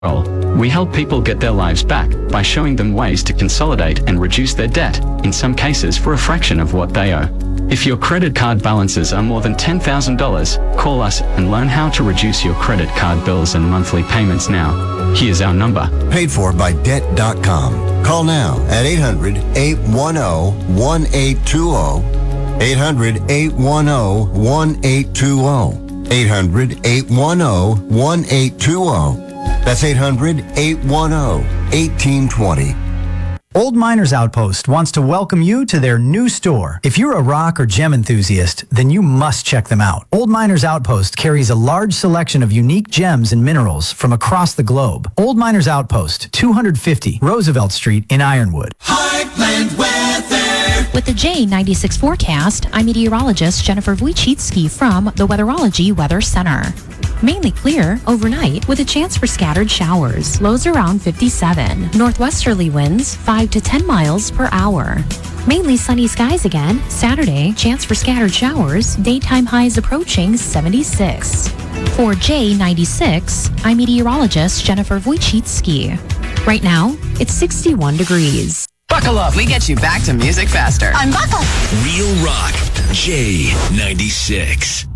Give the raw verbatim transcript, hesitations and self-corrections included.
We help people get their lives back by showing them ways to consolidate and reduce their debt, in some cases for a fraction of what they owe. If your credit card balances are more than ten thousand dollars, call us and learn how to reduce your credit card bills and monthly payments now. Here's our number. Paid for by debt dot com. Call now at eight hundred, eight one zero, one eight two zero. eight hundred, eight one zero, one eight two zero. eight hundred, eight one zero, one eight two zero. That's eight hundred, eight one zero, one eight two zero. Old Miners Outpost wants to welcome you to their new store. If you're a rock or gem enthusiast, then you must check them out. Old Miners Outpost carries a large selection of unique gems and minerals from across the globe. Old Miners Outpost, two fifty Roosevelt Street in Ironwood. Heartland Weather. With the J ninety-six forecast, I'm meteorologist Jennifer Wojcicki from the Weatherology Weather Center. Mainly clear overnight with a chance for scattered showers. Lows around fifty-seven. Northwesterly winds five to ten miles per hour. Mainly sunny skies again. Saturday, chance for scattered showers. Daytime highs approaching seventy-six. For J ninety-six, I'm meteorologist Jennifer Wojcicki. Right now, it's sixty-one degrees. Buckle up. We get you back to music faster. Unbuckle. Real Rock, J ninety-six.